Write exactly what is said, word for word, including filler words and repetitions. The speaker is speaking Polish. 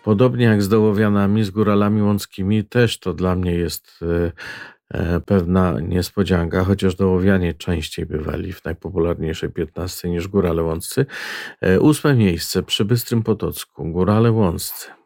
Podobnie jak z Dołowianami, z Góralami Łąckimi też to dla mnie jest e, e, pewna niespodzianka, chociaż Dołowianie częściej bywali w najpopularniejszej piętnastce niż Górale Łąccy. E, Ósme miejsce przy Bystrym Potocku, Górale Łąccy.